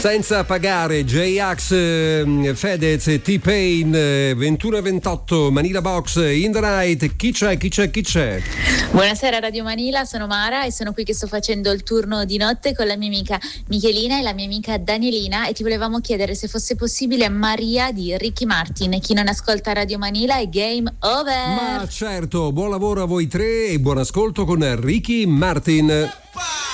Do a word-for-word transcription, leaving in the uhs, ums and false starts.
Senza pagare, J-Ax, Fedez, T-Pain, ventuno e ventotto, Manila Box, In The Night. Chi c'è, chi c'è, chi c'è? Buonasera Radio Manila, sono Mara e sono qui che sto facendo il turno di notte con la mia amica Michelina e la mia amica Danielina, e ti volevamo chiedere se fosse possibile Maria di Ricky Martin. Chi non ascolta Radio Manila è game over. Ma certo, buon lavoro a voi tre e buon ascolto con Ricky Martin.